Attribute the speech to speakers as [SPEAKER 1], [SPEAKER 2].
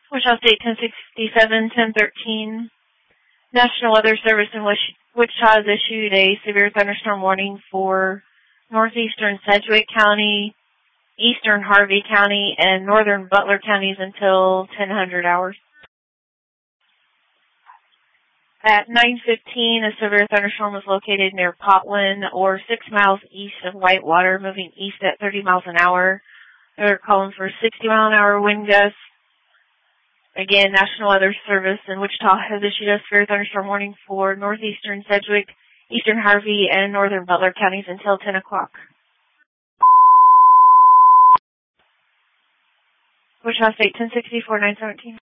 [SPEAKER 1] Wichita State 1067, 1013. National Weather Service in Wichita has issued a severe thunderstorm warning for northeastern Sedgwick County, eastern Harvey County, and northern Butler counties until 1000 hours. At 9:15, a severe thunderstorm was located near Potwin, or 6 miles east of Whitewater, moving east at 30 miles an hour. They're calling for 60-mile-an-hour wind gusts. Again, National Weather Service in Wichita has issued a severe thunderstorm warning for northeastern Sedgwick, eastern Harvey, and northern Butler counties until 10 o'clock. Wichita State 1064, 917.